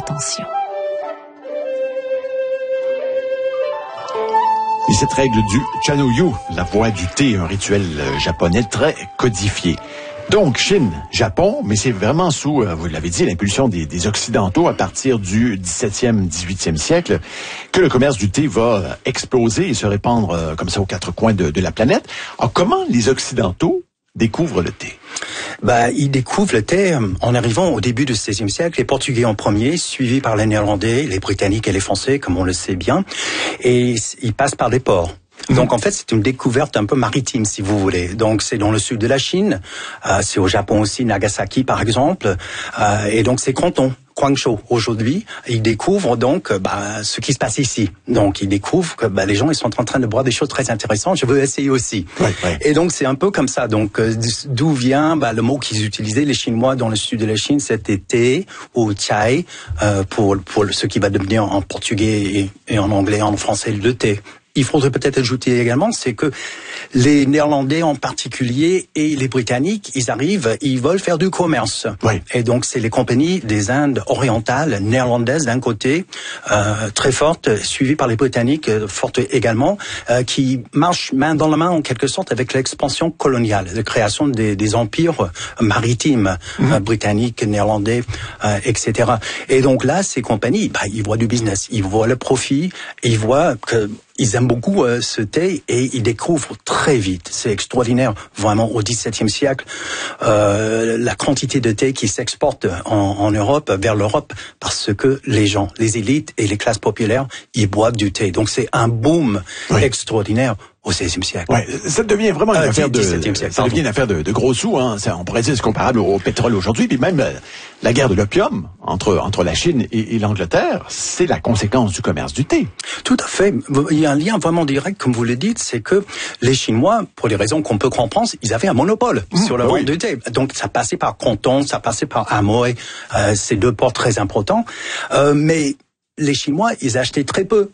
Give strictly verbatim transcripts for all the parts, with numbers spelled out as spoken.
attention. Et cette règle du Chanyu, la voie du thé, un rituel japonais très codifié. Donc, Chine, Japon, mais c'est vraiment sous, vous l'avez dit, l'impulsion des, des Occidentaux à partir du dix-septième, dix-huitième siècle que le commerce du thé va exploser et se répandre comme ça aux quatre coins de, de la planète. Alors, comment les Occidentaux découvrent le thé? Bah, ils découvrent le thé en arrivant au début du seizième siècle, les Portugais en premier, suivis par les Néerlandais, les Britanniques et les Français, comme on le sait bien, et ils passent par les ports. Donc en fait, c'est une découverte un peu maritime, si vous voulez. Donc c'est dans le sud de la Chine, euh, c'est au Japon aussi, Nagasaki par exemple, euh, et donc c'est Canton, Guangzhou aujourd'hui. Ils découvrent donc bah, ce qui se passe ici. Donc ils découvrent que bah, les gens ils sont en train de boire des choses très intéressantes. Je veux essayer aussi. Ouais, ouais. Et donc c'est un peu comme ça. Donc euh, d'où vient bah, le mot qu'ils utilisaient les Chinois dans le sud de la Chine, c'était thé ou chai euh, pour pour ce qui va devenir en portugais et, et en anglais, en français le thé. Il faudrait peut-être ajouter également, c'est que les Néerlandais en particulier et les Britanniques, ils arrivent, ils veulent faire du commerce. Oui. Et donc c'est les compagnies des Indes orientales, néerlandaises d'un côté, euh, très fortes, suivies par les Britanniques, euh, fortes également, euh, qui marchent main dans la main en quelque sorte avec l'expansion coloniale, la création des, des empires maritimes, mmh. euh, britanniques, néerlandais, euh, et cetera. Et donc là, ces compagnies, bah, ils voient du business, ils voient le profit, ils voient que ils aiment beaucoup euh, ce thé et ils découvrent très vite. C'est extraordinaire, vraiment, au dix-septième siècle, euh, la quantité de thé qui s'exporte en, en Europe, vers l'Europe, parce que les gens, les élites et les classes populaires, ils boivent du thé. Donc c'est un boom oui. extraordinaire au seizième siècle. Ouais, ça devient vraiment une euh, affaire de, siècle, ça pardon. devient une affaire de, de gros sous, hein. Ça, on pourrait dire c'est comparable au pétrole aujourd'hui, puis même euh, la guerre de l'opium entre entre la Chine et, et l'Angleterre, c'est la conséquence du commerce du thé. Tout à fait. Il y a un lien vraiment direct, comme vous le dites, c'est que les Chinois, pour les raisons qu'on peut comprendre, ils avaient un monopole mmh, sur la vente oui. du thé. Donc ça passait par Canton, ça passait par Amoy, euh, ces deux ports très importants. Euh, mais les Chinois, ils achetaient très peu.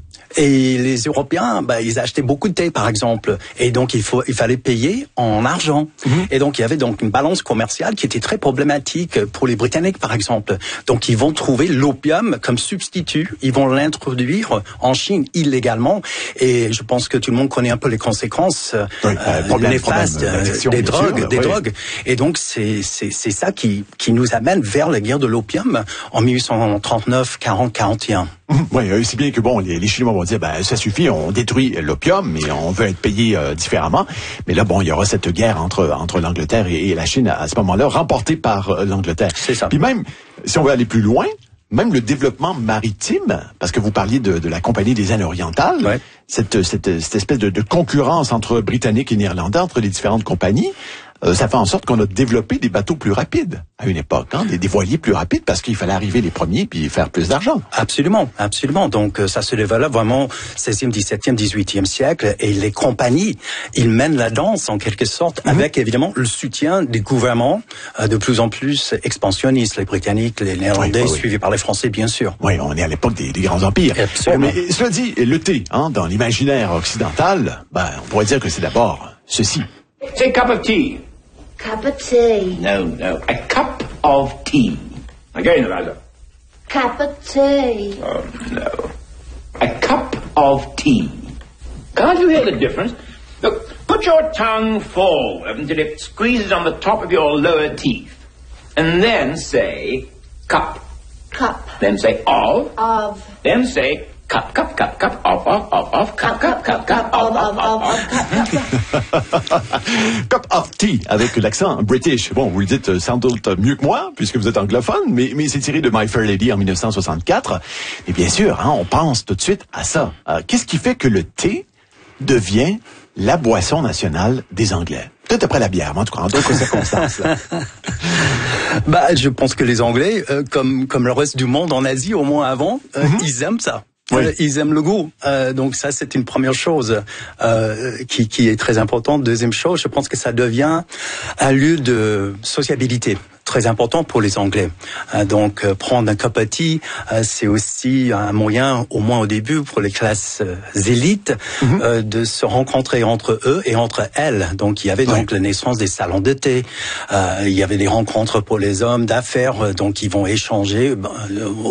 Et les Européens, bah, ils achetaient beaucoup de thé, par exemple. Et donc, il faut, il fallait payer en argent. Mmh. Et donc, il y avait donc une balance commerciale qui était très problématique pour les Britanniques, par exemple. Donc, ils vont trouver l'opium comme substitut. Ils vont l'introduire en Chine illégalement. Et je pense que tout le monde connaît un peu les conséquences oui, euh, problème, néfastes problème, des drogues, sûr, des oui. drogues. Et donc, c'est, c'est, c'est ça qui, qui nous amène vers la guerre de l'opium en dix-huit cent trente-neuf, quarante, quarante et un. Oui, c'est bien que bon, les, les Chinois vont dire, ben ça suffit, on détruit l'opium, mais on veut être payé euh, différemment. Mais là, bon, il y aura cette guerre entre entre l'Angleterre et, et la Chine à, à ce moment-là, remportée par euh, l'Angleterre. C'est ça. Puis même, si on veut aller plus loin, même le développement maritime, parce que vous parliez de, de la Compagnie des Indes orientales, ouais. cette, cette cette espèce de, de concurrence entre Britanniques et Néerlandais, entre les différentes compagnies. Euh, ça fait en sorte qu'on a développé des bateaux plus rapides à une époque, hein, des, des voiliers plus rapides parce qu'il fallait arriver les premiers puis faire plus d'argent. Absolument, absolument. Donc ça se développe vraiment seizième, dix-septième, dix-huitième siècle et les compagnies, ils mènent la danse en quelque sorte mm-hmm. avec évidemment le soutien des gouvernements euh, de plus en plus expansionnistes, les Britanniques, les Néerlandais, oui, oui, suivis oui. par les Français bien sûr. Oui, on est à l'époque des, des grands empires. Absolument. Bon, mais cela dit, le thé, hein, dans l'imaginaire occidental, ben on pourrait dire que c'est d'abord ceci. Say a cup of tea. Cup of tea. No, no, a cup of tea. Again, Eliza. Cup of tea. Oh, no. A cup of tea. Can't you hear the difference? Look, put your tongue forward until it squeezes on the top of your lower teeth. And then say, cup. Cup. Then say, of. Of. Then say, cup, cup, cup, cup, of, of, of, of, cup, cup, cup, cup, of, of, of, of, cup, cup. Cup of tea, avec l'accent british. Bon, vous le dites sans doute mieux que moi, puisque vous êtes anglophone, mais, mais c'est tiré de My Fair Lady en dix-neuf cent soixante-quatre. Et bien sûr, hein, on pense tout de suite à ça. Euh, qu'est-ce qui fait que le thé devient la boisson nationale des Anglais? Peut-être après la bière, mais en tout cas, en d'autres circonstances. Là. Bah, je pense que les Anglais, euh, comme comme le reste du monde en Asie, au moins avant, euh, mm-hmm. ils aiment ça. Oui. Euh, ils aiment le goût. Euh, donc ça, c'est une première chose euh, qui, qui est très importante. Deuxième chose, je pense que ça devient un lieu de sociabilité très important pour les Anglais. Euh, donc euh, prendre un cup of tea, euh, c'est aussi un moyen, au moins au début, pour les classes euh, élites, mm-hmm. euh, de se rencontrer entre eux et entre elles. Donc il y avait donc oui. la naissance des salons de thé. Euh, il y avait des rencontres pour les hommes d'affaires, donc ils vont échanger. Ben,